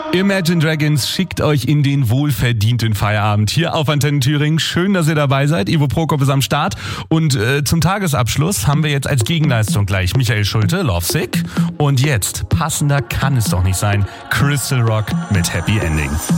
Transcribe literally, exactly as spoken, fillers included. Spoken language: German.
Imagine Dragons schickt euch in den wohlverdienten Feierabend hier auf Antenne Thüringen. Schön, dass ihr dabei seid. Ivo Prokop ist am Start. Und äh, zum Tagesabschluss haben wir jetzt als Gegenleistung gleich Michael Schulte, Lovesick. Und jetzt, passender kann es doch nicht sein, Crystal Rock mit Happy Ending.